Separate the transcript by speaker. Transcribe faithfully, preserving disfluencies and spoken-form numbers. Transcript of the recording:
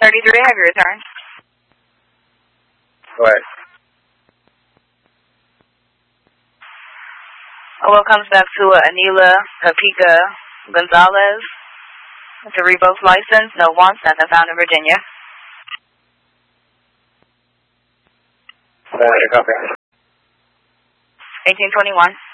Speaker 1: thirty-three, have you returned?
Speaker 2: Go ahead.
Speaker 1: Well, comes back to uh, Anila Papica Gonzalez. It's a revoked license, no wants, nothing found in Virginia.
Speaker 2: Go ahead, copy.
Speaker 1: eighteen twenty-one.